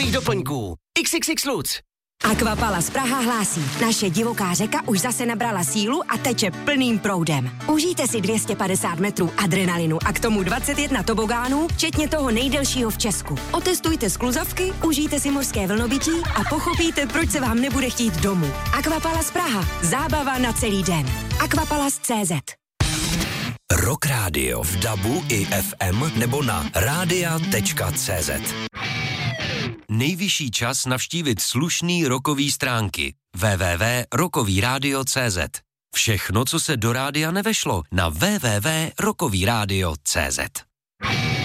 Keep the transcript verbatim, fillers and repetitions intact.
nových doplňků. iks iks iks Lutz. Aquapalas Praha hlásí, naše divoká řeka už zase nabrala sílu a teče plným proudem. Užijte si dvě stě padesát metrů adrenalinu a k tomu dvacet jedna tobogánů, včetně toho nejdelšího v Česku. Otestujte skluzavky, užijte si mořské vlnobytí a pochopíte, proč se vám nebude chtít domů. Aquapalas Praha, zábava na celý den. Aquapalas tečka cé zet. Rock Radio v dabu i ef em nebo na rádia tečka cé zet. Nejvyšší čas navštívit slušný rockový stránky w w w tečka rockový rádio tečka cé zet. Všechno, co se do rádia nevešlo, na w w w tečka rockový rádio tečka cé zet.